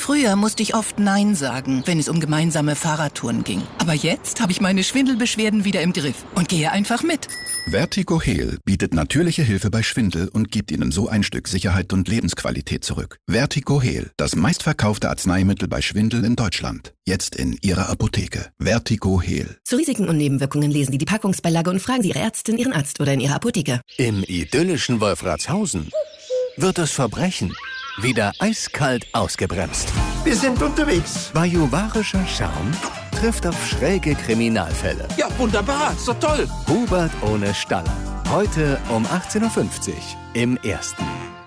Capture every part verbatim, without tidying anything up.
Früher musste ich oft Nein sagen, wenn es um gemeinsame Fahrradtouren ging. Aber jetzt habe ich meine Schwindelbeschwerden wieder im Griff und gehe einfach mit. Vertigo Heal bietet natürliche Hilfe bei Schwindel und gibt Ihnen so ein Stück Sicherheit und Lebensqualität zurück. Vertigo Heal, das meistverkaufte Arzneimittel bei Schwindel in Deutschland. Jetzt in Ihrer Apotheke. Vertigo Heal. Zu Risiken und Nebenwirkungen lesen Sie die Packungsbeilage und fragen Sie Ihre Ärztin, Ihren Arzt oder in Ihrer Apotheke. Im idyllischen Wolfratshausen wird das Verbrechen wieder eiskalt ausgebremst. Wir sind unterwegs. Bajuwarischer Charme trifft auf schräge Kriminalfälle. Ja, wunderbar, so toll. Hubert ohne Staller. Heute um achtzehn Uhr fünfzig im Ersten.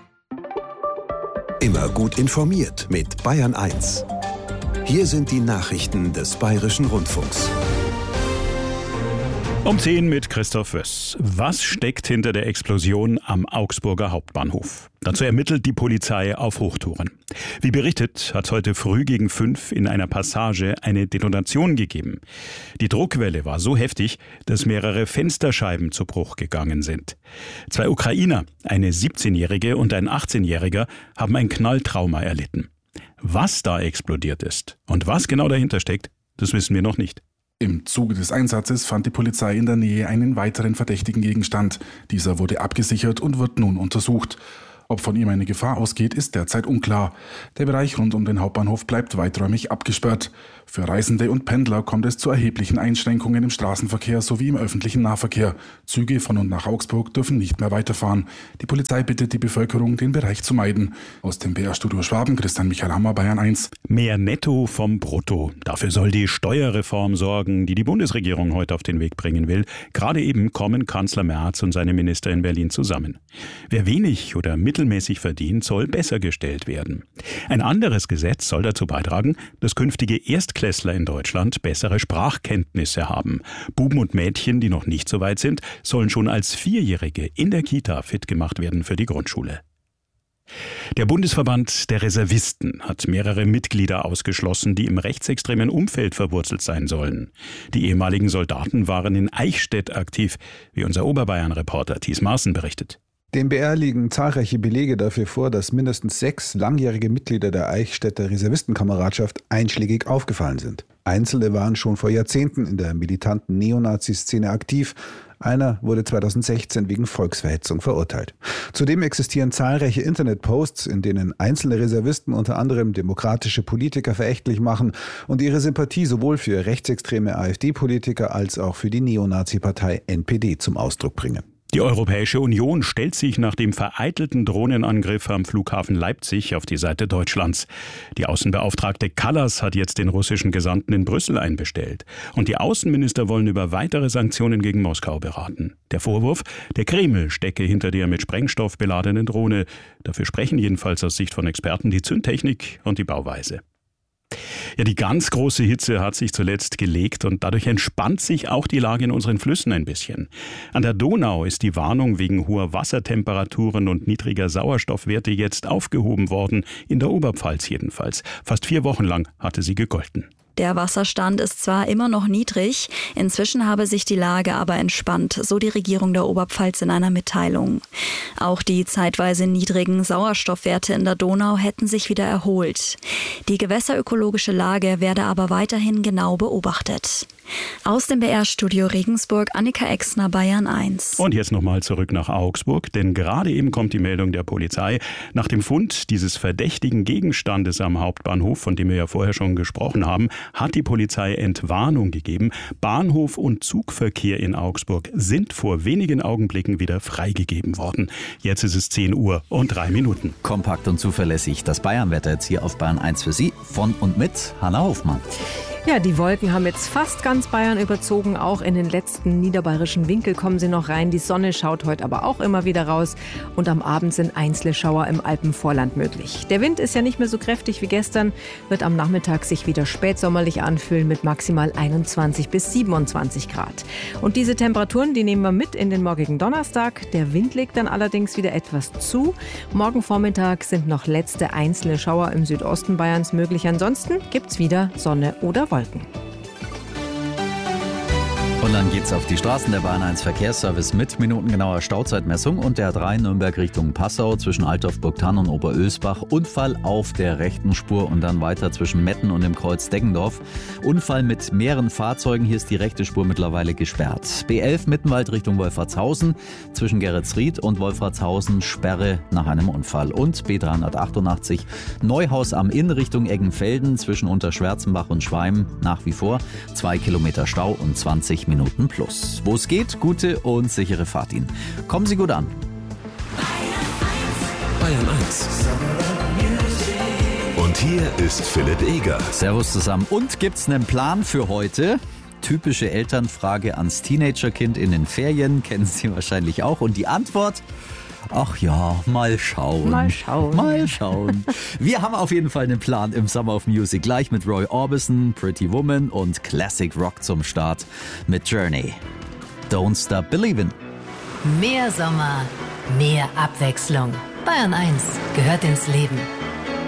Immer gut informiert mit Bayern eins. Hier sind die Nachrichten des Bayerischen Rundfunks. Um zehn mit Christoph Wöss. Was steckt hinter der Explosion am Augsburger Hauptbahnhof? Dazu ermittelt die Polizei auf Hochtouren. Wie berichtet, hat es heute früh gegen fünf in einer Passage eine Detonation gegeben. Die Druckwelle war so heftig, dass mehrere Fensterscheiben zu Bruch gegangen sind. Zwei Ukrainer, eine siebzehnjährige und ein achtzehnjähriger, haben ein Knalltrauma erlitten. Was da explodiert ist und was genau dahinter steckt, das wissen wir noch nicht. Im Zuge des Einsatzes fand die Polizei in der Nähe einen weiteren verdächtigen Gegenstand. Dieser wurde abgesichert und wird nun untersucht. Ob von ihm eine Gefahr ausgeht, ist derzeit unklar. Der Bereich rund um den Hauptbahnhof bleibt weiträumig abgesperrt. Für Reisende und Pendler kommt es zu erheblichen Einschränkungen im Straßenverkehr sowie im öffentlichen Nahverkehr. Züge von und nach Augsburg dürfen nicht mehr weiterfahren. Die Polizei bittet die Bevölkerung, den Bereich zu meiden. Aus dem B R-Studio Schwaben, Christian Michael Hammer, Bayern eins. Mehr Netto vom Brutto. Dafür soll die Steuerreform sorgen, die die Bundesregierung heute auf den Weg bringen will. Gerade eben kommen Kanzler Merz und seine Minister in Berlin zusammen. Wer wenig oder mittelmäßig verdient, soll besser gestellt werden. Ein anderes Gesetz soll dazu beitragen, dass künftige Erstklässler in Deutschland bessere Sprachkenntnisse haben. Buben und Mädchen, die noch nicht so weit sind, sollen schon als Vierjährige in der Kita fit gemacht werden für die Grundschule. Der Bundesverband der Reservisten hat mehrere Mitglieder ausgeschlossen, die im rechtsextremen Umfeld verwurzelt sein sollen. Die ehemaligen Soldaten waren in Eichstätt aktiv, wie unser Oberbayern-Reporter Thies Maaßen berichtet. Dem B R liegen zahlreiche Belege dafür vor, dass mindestens sechs langjährige Mitglieder der Eichstätter Reservistenkameradschaft einschlägig aufgefallen sind. Einzelne waren schon vor Jahrzehnten in der militanten Neonazi-Szene aktiv. Einer wurde zweitausendsechzehn wegen Volksverhetzung verurteilt. Zudem existieren zahlreiche Internetposts, in denen einzelne Reservisten unter anderem demokratische Politiker verächtlich machen und ihre Sympathie sowohl für rechtsextreme AfD-Politiker als auch für die Neonazi-Partei N P D zum Ausdruck bringen. Die Europäische Union stellt sich nach dem vereitelten Drohnenangriff am Flughafen Leipzig auf die Seite Deutschlands. Die Außenbeauftragte Kallas hat jetzt den russischen Gesandten in Brüssel einbestellt. Und die Außenminister wollen über weitere Sanktionen gegen Moskau beraten. Der Vorwurf, der Kreml stecke hinter der mit Sprengstoff beladenen Drohne. Dafür sprechen jedenfalls aus Sicht von Experten die Zündtechnik und die Bauweise. Ja, die ganz große Hitze hat sich zuletzt gelegt und dadurch entspannt sich auch die Lage in unseren Flüssen ein bisschen. An der Donau ist die Warnung wegen hoher Wassertemperaturen und niedriger Sauerstoffwerte jetzt aufgehoben worden, in der Oberpfalz jedenfalls. Fast vier Wochen lang hatte sie gegolten. Der Wasserstand ist zwar immer noch niedrig, inzwischen habe sich die Lage aber entspannt, so die Regierung der Oberpfalz in einer Mitteilung. Auch die zeitweise niedrigen Sauerstoffwerte in der Donau hätten sich wieder erholt. Die gewässerökologische Lage werde aber weiterhin genau beobachtet. Aus dem B R-Studio Regensburg, Annika Exner, Bayern eins. Und jetzt nochmal zurück nach Augsburg, denn gerade eben kommt die Meldung der Polizei. Nach dem Fund dieses verdächtigen Gegenstandes am Hauptbahnhof, von dem wir ja vorher schon gesprochen haben, hat die Polizei Entwarnung gegeben. Bahnhof und Zugverkehr in Augsburg sind vor wenigen Augenblicken wieder freigegeben worden. Jetzt ist es zehn Uhr und drei Minuten. Kompakt und zuverlässig das Bayernwetter jetzt hier auf Bayern eins für Sie. Von und mit Hanna Hofmann. Ja, die Wolken haben jetzt fast ganz Bayern überzogen. Auch in den letzten niederbayerischen Winkel kommen sie noch rein. Die Sonne schaut heute aber auch immer wieder raus. Und am Abend sind einzelne Schauer im Alpenvorland möglich. Der Wind ist ja nicht mehr so kräftig wie gestern, wird am Nachmittag sich wieder spätsommerlich anfühlen mit maximal einundzwanzig bis siebenundzwanzig Grad. Und diese Temperaturen, die nehmen wir mit in den morgigen Donnerstag. Der Wind legt dann allerdings wieder etwas zu. Morgen Vormittag sind noch letzte einzelne Schauer im Südosten Bayerns möglich. Ansonsten gibt's wieder Sonne oder Wolken. Und dann geht's auf die Straßen. Der Bayern eins Verkehrsservice mit minutengenauer Stauzeitmessung und der A drei Nürnberg Richtung Passau zwischen Altdorf, Burgthann und Oberölsbach. Unfall auf der rechten Spur und dann weiter zwischen Metten und dem Kreuz Deggendorf. Unfall mit mehreren Fahrzeugen. Hier ist die rechte Spur mittlerweile gesperrt. B elf Mittenwald Richtung Wolfratshausen zwischen Geretsried und Wolfratshausen Sperre nach einem Unfall. Und B dreihundertachtundachtzig Neuhaus am Inn Richtung Eggenfelden zwischen Unterschwärzenbach und Schweim nach wie vor zwei Kilometer Stau und zwanzig Minuten plus. Wo es geht, gute und sichere Fahrt Ihnen. Kommen Sie gut an. Bayern eins. Und hier ist Philipp Eger. Servus zusammen. Und gibt's einen Plan für heute? Typische Elternfrage ans Teenagerkind in den Ferien. Kennen Sie wahrscheinlich auch. Und die Antwort? Ach ja, mal schauen. Mal schauen. Mal schauen. Wir haben auf jeden Fall einen Plan im Summer of Music. Gleich mit Roy Orbison, Pretty Woman und Classic Rock zum Start mit Journey. Don't Stop Believin'. Mehr Sommer, mehr Abwechslung. Bayern eins gehört ins Leben.